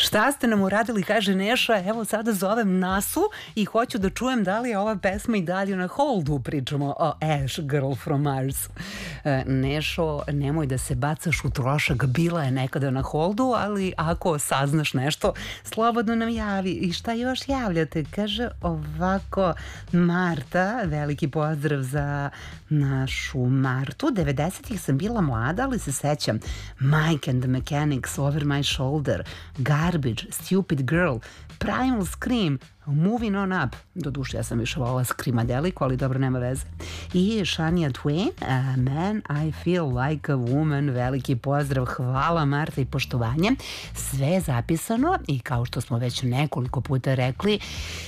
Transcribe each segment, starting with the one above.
Šta ste nam uradili, kaže Neša, evo sada zovem Nasu i hoću da čujem da li je ova pesma i dalje na holdu, pričamo o Ash, Girl from Mars. Nešo, nemoj da se bacaš u trošak, bila je nekada na holdu, ali ako saznaš nešto, slobodno nam javi. I šta još javljate? Kaže ovako, Marta, veliki pozdrav za našu Martu. 90-ih sam bila mlada, ali se sećam Mike and the Mechanics, Over My Shoulder, Garbage, Stupid Girl, Primal Scream, Moving on Up. Doduše, ja sam više volila Screamadeliku, ali dobro, nema veze. I Shania Twain, Man, I Feel Like a Woman. Veliki pozdrav, hvala Marta i poštovanje. Sve je zapisano i kao što smo već nekoliko puta rekli,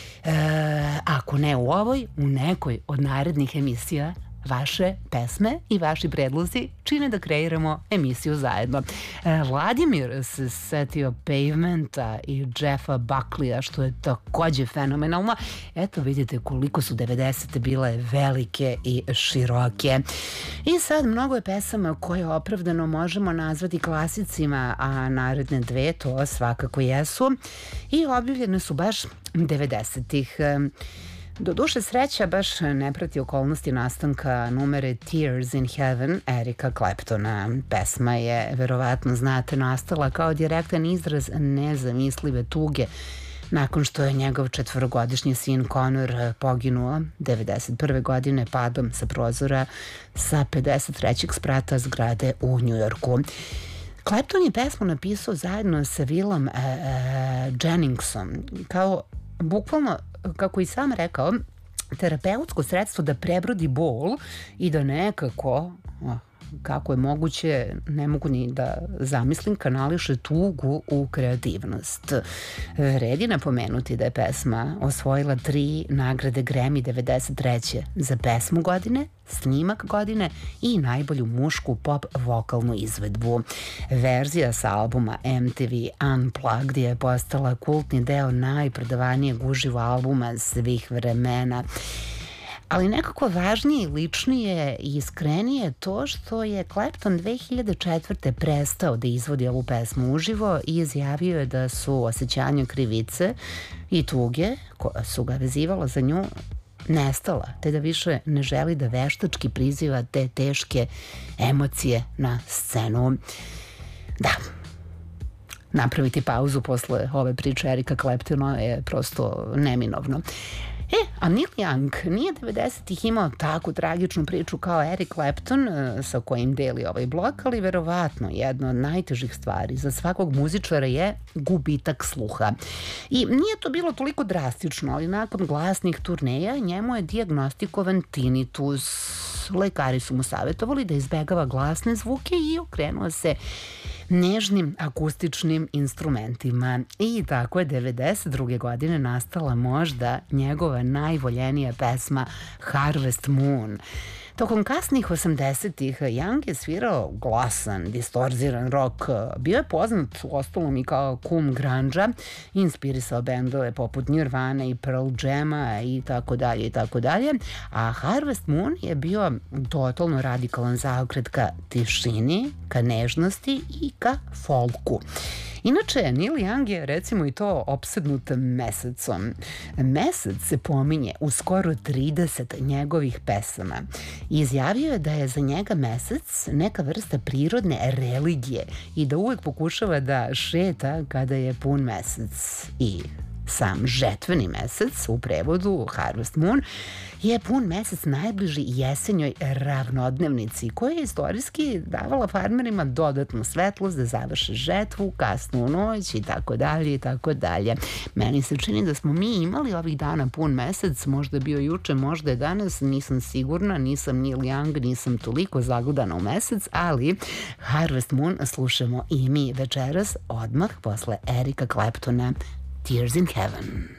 ako ne u ovoj, u nekoj od narednih emisija vaše pesme i vaši predlozi čine da kreiramo emisiju zajedno. Vladimir se setio Pavementa i Jeffa Buckleya, što je takođe fenomenalno. Eto, vidite koliko su 90. bile velike i široke. I sad mnogo je pesama koje opravdano možemo nazvati klasicima, a naredne dve to svakako jesu. I objavljene su baš 90-ih. Doduše, sreća baš ne prati okolnosti nastanka numere Tears in Heaven Erika Claptona. Pesma je, verovatno znate, nastala kao direktan izraz nezamislive tuge nakon što je njegov 4-godišnji sin Conor poginuo 91. godine padom sa prozora sa 53. sprata zgrade u Njujorku. Clapton je pesmu napisao zajedno sa Willom Jenningsom kao bukvalno, kako i sam rekao, terapeutsko sredstvo da prebrodi bol i da nekako, kako je moguće, ne mogu ni da zamislim, kanališe tugu u kreativnost. Vredi napomenuti da je pesma osvojila 3 nagrade Grammy 93. za pesmu godine, snimak godine i najbolju mušku pop vokalnu izvedbu. Verzija sa albuma MTV Unplugged je postala kultni deo najprodavanijeg uživo albuma svih vremena. Ali nekako važnije i ličnije i iskrenije to što je Clapton 2004. prestao da izvodi ovu pesmu uživo i izjavio je da su osjećanja krivice i tuge koja su ga vezivala za nju nestala, te da više ne želi da veštački priziva te teške emocije na scenu. Da, napraviti pauzu posle ove priče Erika Claptona je prosto neminovno. A Neil Young nije 90-ih imao takvu tragičnu priču kao Eric Clapton sa kojim deli ovaj blok, ali verovatno jedna od najtežih stvari za svakog muzičara je gubitak sluha. I nije to bilo toliko drastično, ali nakon glasnih turneja njemu je dijagnostikovan tinnitus. Lekari su mu savjetovali da izbegava glasne zvuke i okrenuo se nežnim akustičnim instrumentima. I tako je 92. godine nastala možda njegova najvoljenija pesma Harvest Moon. Tokom kasnih 80-ih Young je svirao glasan, distorziran rock. Bio je poznat u ostalom i kao kum grunge-a, inspirisao bendove poput Nirvana i Pearl Jama i tako dalje i tako dalje. A Harvest Moon je bio totalno radikalan zaokret ka tišini, ka nežnosti i ka folku. Inače, Neil Young je recimo i to opsednut mesecom. Mesec se pominje u skoro 30 njegovih pesama. Izjavio je da je za njega mesec neka vrsta prirodne religije i da uvek pokušava da šeta kada je pun mesec. I sam žetveni mesec, u prevodu Harvest Moon, je pun mesec najbliži jesenjoj ravnodnevnici koja je istorijski davala farmerima dodatnu svetlost da završe žetvu, kasnu u noć i tako dalje i tako dalje. Meni se čini da smo mi imali ovih dana pun mesec, možda je bio juče, možda je danas, nisam sigurna, nisam Neil Young, nisam toliko zagledana u mesec, ali Harvest Moon slušamo i mi večeras odmah posle Erika Claptona, Tears in Heaven.